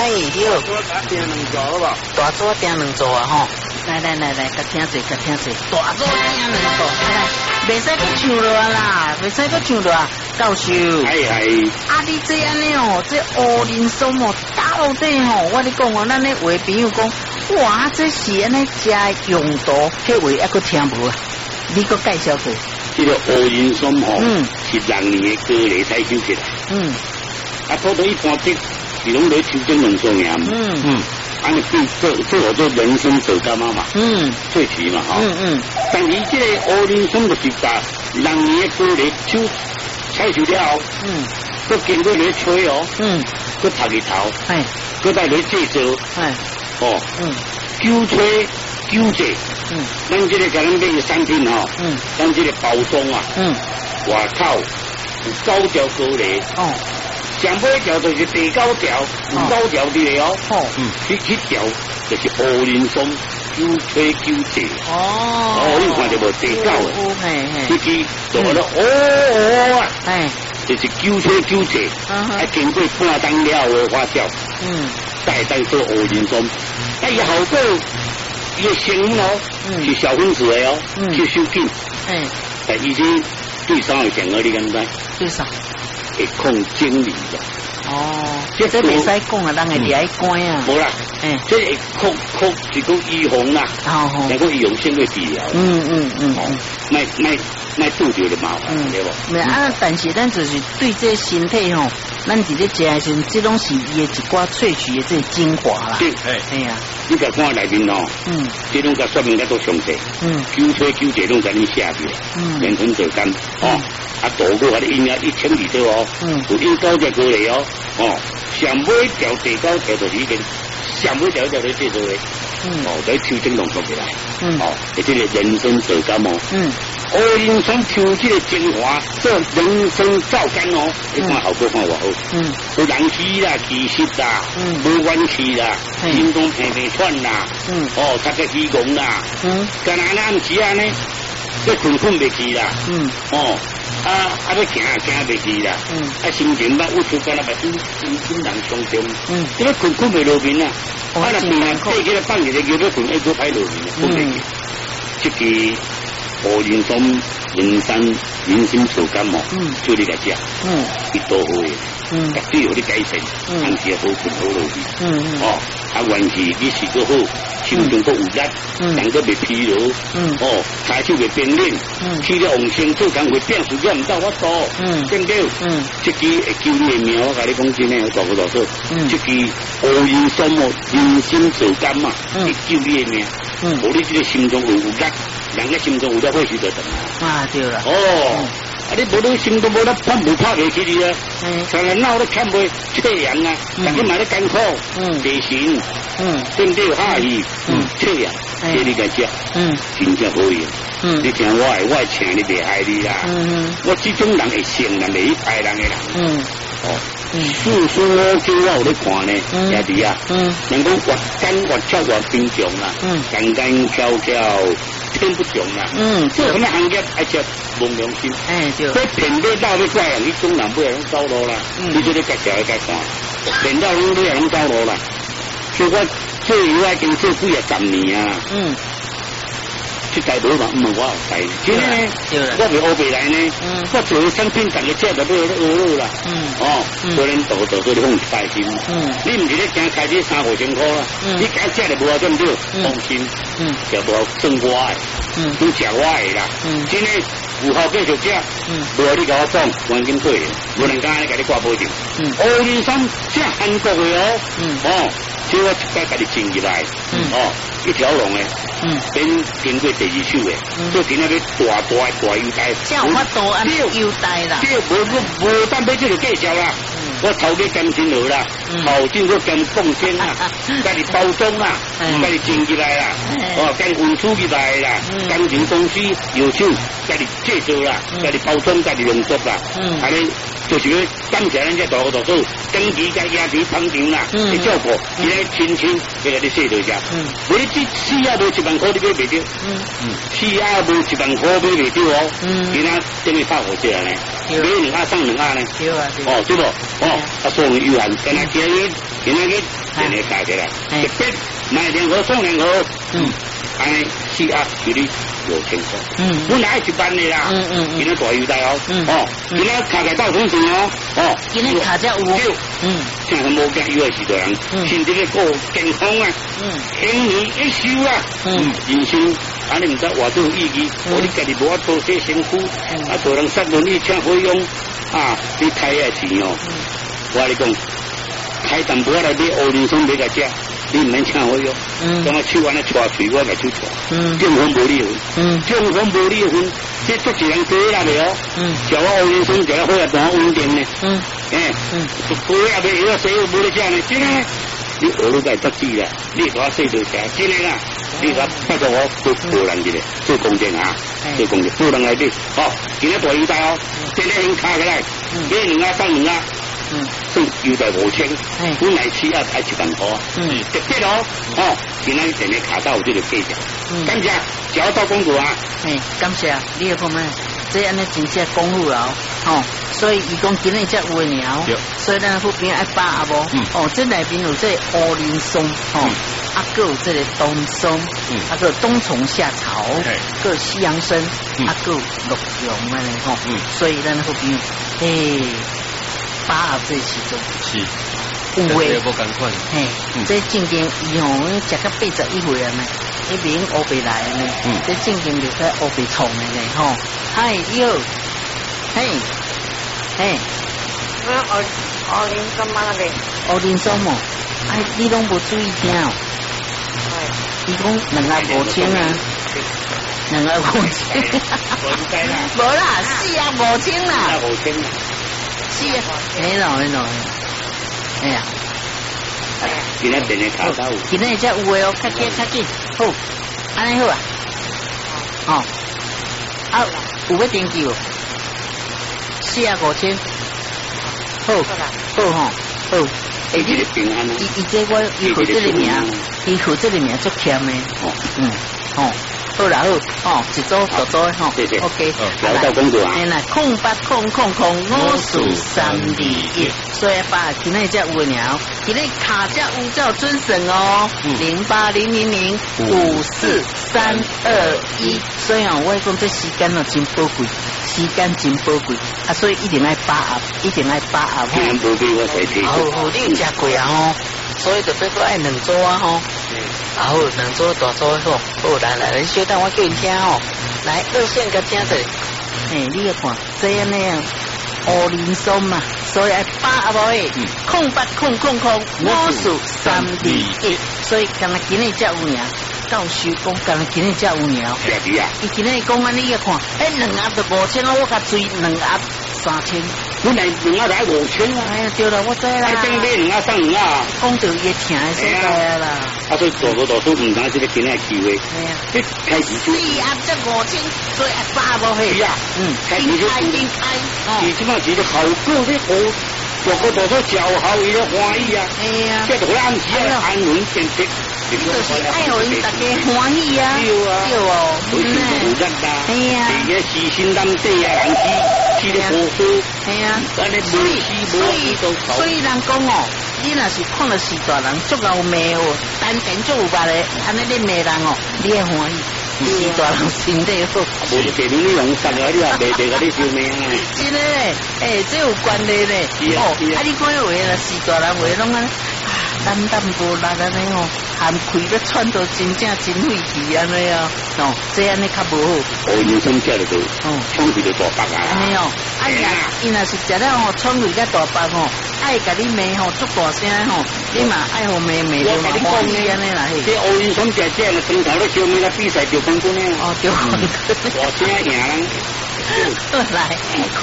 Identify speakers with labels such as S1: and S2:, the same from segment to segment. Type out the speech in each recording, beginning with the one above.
S1: 哎，好。大桌订两座好不好？大桌订两座啊吼！来，甲听者，大桌订两座，来，袂使搁唱落啦，袂使搁唱落啊，教授。啊，你这样呢哦，这乌林松哦，到底吼，我跟你讲哦，咱咧话朋友讲，哇，这是安尼食用途，迄话还搁听无啊？你搁介绍过？
S2: 这个乌林松吼，是人年的高丽菜收起来。啊，土地一般是拢来抽奖两双呀。啊，你做好做人参豆干嘛嘛？最齐嘛哈。但是这个乌林松就是把人年的高丽采收了后，佮经过来吹哦，佮拍日头，佮再来制作，揪吹揪制，咱这个甲咱买的产品吼，咱这个包装啊，外口有9条高丽，上尾一条就是第9条，有9条的哦，迄条就是乌林松揪吹揪制，你看到无第9的，这支做了啊，就是揪吹揪制，经过半当了后发酵，再做乌林松，伊效果。伊的成分哦，是小分子的哦，吸收紧。但以前对啥会讲你敢知？
S1: 对啥？
S2: 会控精力的。
S1: 这袂使讲啊，人会掠关啊。
S2: 无啦，这会控是讲预防啦，能够预防性的治疗。卖拄着就麻烦，对不？
S1: 啊，但是咱就是对这身体吼，咱直接食的时阵，这拢是伊的一寡萃取的这精华啦。
S2: 对，你甲看内面哦，这种甲说明甲都详细。揪吹揪制拢在你下边，人参豆干哦，啊，大个啊，你应该1000多哦，有9条高丽哦，上尾条第9条就是已经上尾条来制作的，在抽整浓缩起来，这个人参豆干哦，乌林松抽这个精华做人参皂干哦，你看效果看偌好，有人气啦、气息啦、无怨气啦、心中平平喘啦，他个虚戆啦，干那暗时啊呢，要困袂去啦，要行袂去啦，心情捌有出干那心人伤重，这个困袂落面啊，那平常过起来放一个叫做困，一个歹落面，困袂去，这个。乌林松、人参豆干哦，做你来食，伊多好诶，对互你改善，安时好困好落去，元气你是个好，心中个有力，人个袂疲劳，开手袂冰冷，去了往生做工会变数也唔到我多，对不对？这支会救你的命，我甲你讲真诶，我大个大说，这支乌林松哦，人参豆干嘛，会救你的命，互你这个心中有力。人个心中有了火气就等
S1: 啊，对了。
S2: 你无你心中无得喷雾拍袂起你啊，常常闹得看袂缺氧啊，但你买得艰苦，地形，对不对？下雨，缺氧，这你个食，真正好用。你听我请你袂害你啦，我这种人会信人，袂害人的人。四书五经我有咧看呢，兄弟啊，能够越干越巧越坚强啦，干干巧巧。天不中啦，做什么行业而且无良心，对，骗你闹你怪人，你中人不要拢走路啦，你这个介绍该看，骗到拢你也拢走路啦，所以我做以外经做几10年啊，去台北嘛，唔系我台，今天呢，我去欧北来呢，我做的产品大家吃就买了鹅肉啦，所以恁多做你放开心，你唔是咧惊开这3-5千块啦，你惊吃就无啊，对不对？放心，就无算我的，都吃我的啦，今天有效继续吃，无你甲我讲，黄金对，无能干甲你挂保证，乌林松这韩国的哦，所以我一摆甲你进入来，一条龙的。免经过第2手的，做今仔要大优待，
S1: 这有法度安优待啦，
S2: 这无当买这个介绍啦，我头家甘心落啦，后进我甘贡献啦，家己包装啦，家己进起来啦，甘运输起来啦，感情公司有手。 家己制作啦，家己包装，家己浓缩啦，安尼就是要感谢咱这大哥大嫂，长期甲野田捧场啦，去照顾，伊咧亲亲给甲你说到遮，无你这四啊无1万块你买袂着，四啊无1万块买袂着哦，今仔等于拍火车呢，买2盒送2盒呢，哦对不？哦，啊送有限，今仔今日真系加起来，特别买2盒送2盒，安尼4盒给你5000块，本来1万的啦，今仔大优待哦，今仔卡在到通城哦，
S1: 今仔卡只有，
S2: 像他无惊有的时代人，身体咧过健康啊，永年一寿啊，人生安尼唔知活多有意义，我你家己无法多些辛苦，啊，做人塞轮椅请费用啊，你开下钱哦，我跟你讲，开淡薄来买乌林松买个食。你唔免请我哟，咁我手安尼抓嘴，我来手抓，中风无你分，中风无你分，这足一人做下未哦，叫我乌林松叫我好啊，当稳定呢，做下未有死无你食呢，真诶，你学你该得志啦，你给我说到啥，真诶啦，你给我拜托我做个人嘅，做公正啊，做公正，做人来啲，好，今日大优待哦，今日先卡起来，买2盒送2盒。算优待5000，本来4盒才1万块，特别哦，今仔真系卡到有这个计价，感谢小道公主啊，
S1: 感谢你个看咩，这安尼真正公路了哦，所以伊讲今日才有的鸟，所以咱附边爱把握无，这内边有这乌林松哦，还有这个冬松，还有冬虫夏草，还有西洋参，还有鹿茸安尼吼，所以咱附边把握这时阵是有诶，这正经伊吼食到81岁啊呢，迄边乌白来呢，这正经就在乌白创的呢吼，嗨哟，嘿，
S3: 乌林松嘛咧，
S1: 乌林松哦，你拢无注意听哦，伊讲2盒5000啊，2盒5000，无啦，4盒5000啦，5000啦。是啊，没咯，哎呀，
S2: 今仔真系卡到，
S1: 今仔只有诶哦，较紧，好，安尼好啊，有要登记哦，4盒5000，好吼，
S2: 你平安啊，
S1: 伊这我伊号这个名足欠诶，好啦好，一组大组吼 ，OK，
S2: 小道公主啊，
S1: 哎啦，0800054321，所以把今日只有鸟，今日卡只有叫准神哦，0800054321，所以我讲这时间哦真宝贵，时间真宝贵，所以一定爱把握，
S2: 天不比我谁提，
S1: 好，你有食过啊吼。所以就别个爱2组啊吼，好2组大组好，好来，小等我叫你听吼，来二线个听者，你要看这样那样，乌林松嘛，所以爱把握诶，0800054321，所以今日只有鸟，教授讲今日只有鸟，伊今日讲安尼要看，2盒就5000，我甲追2盒3000。
S2: 本来2盒才5000啊！
S1: 哎呀，对了，我知啦。
S2: 还等买2盒送2盒，
S1: 讲到伊听的所在啦。
S2: 所以大哥大嫂唔当这个今日机会，你开始就
S1: 4盒才5000，所以把握嘿。
S2: 是啊，开始就你即马是个好过的好，大哥大嫂叫好伊咧欢喜啊！
S1: 哎呀，
S2: 这就暗时安稳健康。
S1: 就是爱互因大家欢喜啊！
S2: 对啊，
S1: 对哦，
S2: 有咱啦，
S1: 哎呀，
S2: 这个细心担地啊，人去咧好书，
S1: 哎呀，所以人讲哦，你若是看到是大人足有美哦，单点足有捌咧，安尼你美人哦，你会欢喜。是大人身体好，
S2: 无是你用杀了，你也袂得个你救命啊！
S1: 真诶，这有关系咧。你看话啦，是大人话拢安。淡薄力安尼哦，含开要喘到真正真费气安尼啊，这安尼较无好。
S2: 人生食了就，冲去就大白啊！
S1: 安尼哦，伊若是食了吼，冲去个大白吼，爱甲你骂吼，足大声吼，你嘛爱互骂就嘛欢喜安尼啦嘿。
S2: 这乌云松姐姐，从头咧小妹咧比赛就冠军呢。
S1: 哦，对。
S2: 大声赢人。
S1: 来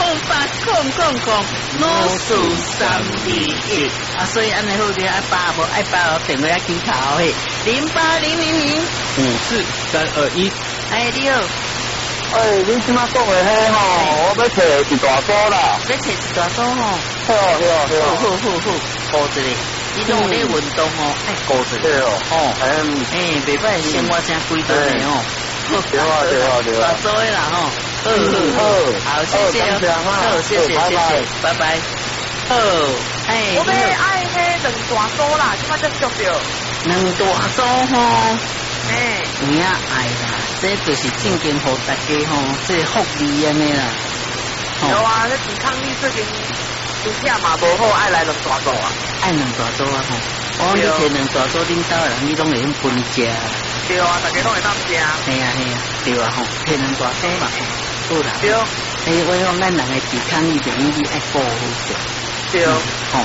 S1: ，0800054321啊，所以安尼好啲爱把握电话机头嘿，0800054321。哎，你好，
S4: 你即马讲的迄吼，我要找一大组啦。
S1: 要找一大组吼。
S4: 好，
S1: 顾一个，你拢有咧运动哦，爱顾一个。
S4: 对哦。
S1: 袂歹，生活真规律的哦。
S4: 对啊。
S1: 大组的啦吼。好，谢谢哦。谢谢，拜拜。好，
S3: 我要爱迄两大组啦，即摆才足着。
S1: 两大组吼。有影爱啦，这就是正经互大家吼，这福利安尼啦。
S3: 有啊，这抵抗力最近有下嘛无好，爱来两大组啊。
S1: 爱两大组啊吼，你摕两大组领导人，你拢会用分食。
S3: 对啊，大家拢会当食。
S1: 系啊，对啊吼，摕两大组嘛，好啦。对。我讲咱人的抵抗力就应该爱保护着。
S3: 对。
S1: 好，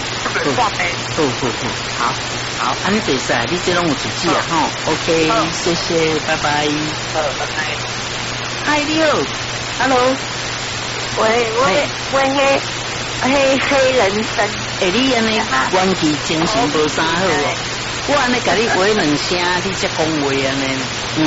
S1: 好，安尼对晒，你这拢有出去啊吼 ，OK， 谢谢，拜拜。
S3: 拜拜。
S1: 嗨，你好 ，Hello，
S5: 喂，黑人参，
S1: 你安尼元气精神无啥好哦，我安尼甲你话两声，你才讲话安尼，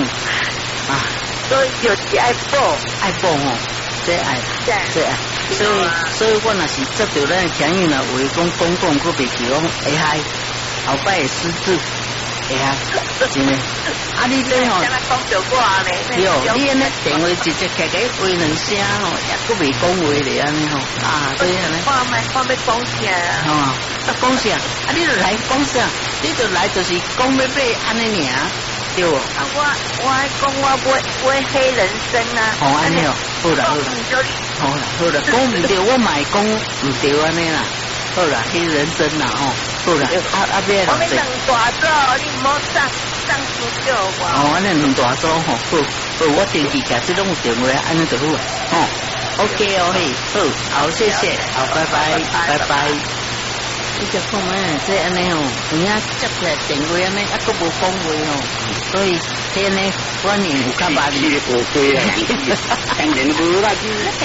S5: 所以就是爱报
S1: 吼，这爱。所以我若是接到咱的听友啦，话讲佫袂记讲会嗨，后摆会失智，会嗨，真诶。你这吼，有你安尼电话直接开话两声吼，也佫袂讲话咧安尼吼，对安尼。
S3: 我要讲啥？
S1: 讲啥？你就来讲啥？你就来就是讲要买安尼尔。对哦。
S5: 我还讲我买黑人参啊。
S1: 安尼哦，好啦，讲唔对，我嘛会讲唔对安尼啦。好啦，黑人参啦吼，好啦，别
S5: 我们两大组，你唔好上输叫我。
S1: 安尼两大组吼，好，我登记下，这拢有电话，安尼就好啊。OK 好，谢谢，好，拜拜。你就讲这安尼哦，有影接起来电话安尼，佫无讲话哦，所以这安尼观念有较慢。
S2: 当然无啦，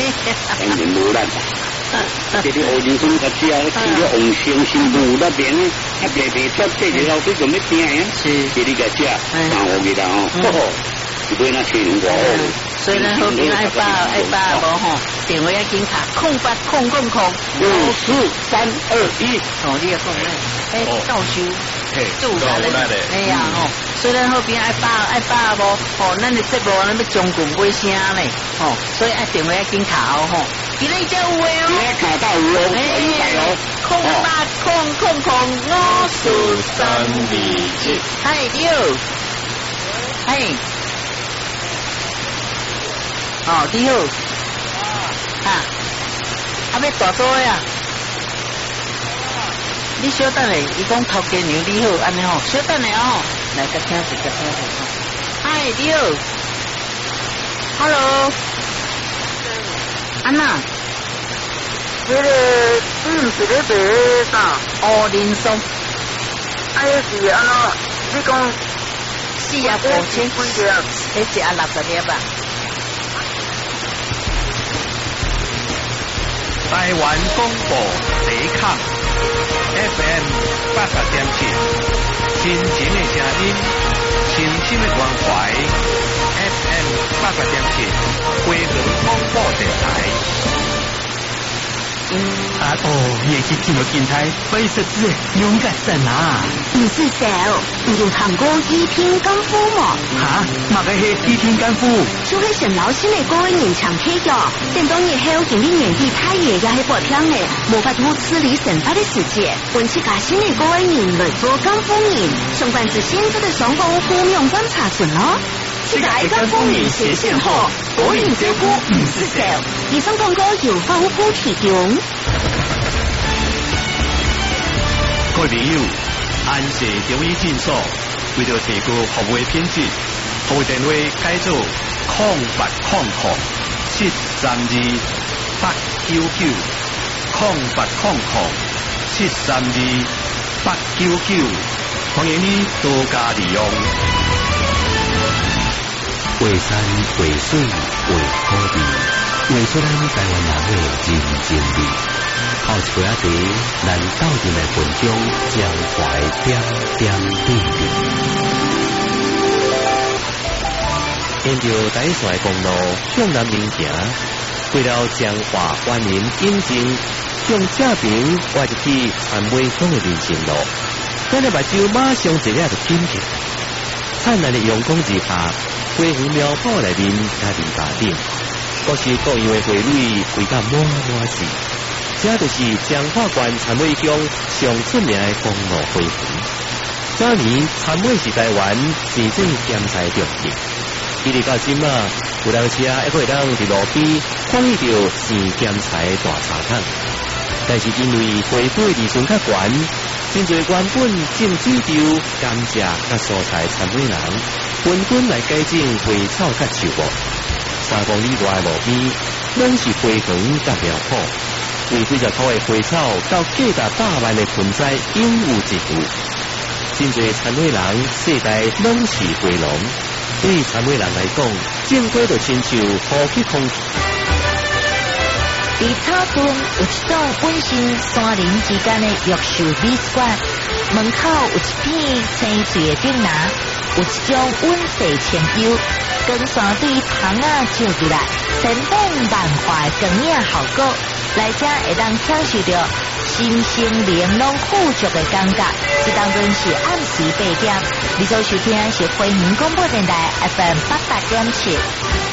S2: 这个学人生较只要去了红星新埔那边呢，白出这个老师就没听呀，这里个只我给他一杯那钱我。
S1: 所以咱好朋爱爸无吼，电话要紧卡0800054321。你要讲咩？教授做啥咧？所以咱好朋爱爸无，咱的节目咱要将军买声咧，所以爱电话要紧卡吼。今日才有诶
S2: 哦，卡到有
S1: 0800054321。嗨，你好，你好，要大组啊？你稍等下，伊讲头家娘你好，安尼吼，稍等下吼，来甲听者。嗨，你好 ，Hello， 安娜，
S4: 这个白啥？
S1: 林松，
S4: 是安怎？你讲
S1: 4啊5千，你1啊60粒吧？
S6: 台湾广播第康 FM 80.7，真情的声音，清新的关怀 FM 80.7，回合广播电台。
S7: 也是进入电台，非实质勇敢神啊！
S5: 你是谁？你有看过一听功夫吗？
S7: 嘛个是一听功夫，
S5: 就会省老师的各位人常体育，等到以后今年年底太爷也是不听的，无法度处理神法的世界。本期加新的各位人来做功夫人，相关至现在的双方互用观察损咯。世界功夫人实现后，国人招呼唔是少。以上广告由法务部提供。
S6: 各位朋友，安氏中医诊所为了提高服务品质，服务电话改做0800-732-899，0800-732-899，欢迎你多加利用。
S8: 画山画水画土地，画出咱台湾人的人情味。泡一杯仔茶，咱斗阵来分享江淮点点滴滴。 沿着台线的公路向南行行，过了彰化湾林引进，向正平拐入去田尾乡的人行路，咱的目睭马上一下就紧起。灿烂的阳光之下，花园苗圃内面加篱笆顶，各式各样的花蕊开甲满满是。这就是彰化县田尾乡上出名的公路花园。早年田尾是台湾真正咸菜重地，一直到今仔，有当时还会当伫路边看见到生咸菜的大茶桶，但是因为花卉利润较悬，真侪原本种水稻、甘蔗甲蔬菜田尾人，纷纷来改种花草甲树木。3公里外的路边，拢是花园甲苗圃。为几十棵的花草到价值百万的盆栽应有一副，真侪田尾人世代拢是花农，对田尾人来讲，种花就亲像呼吸空气。
S5: 伫草屯有一种温馨山林之间的玉树美术馆，门口有一片青翠的顶廊，有一种温室清幽，光线对窗仔照入来，千变万化的光影效果。来这会当享受到心生玲珑富足的感觉。这当中是暗时8点，你所收听是花园广播电台 FM 88.7。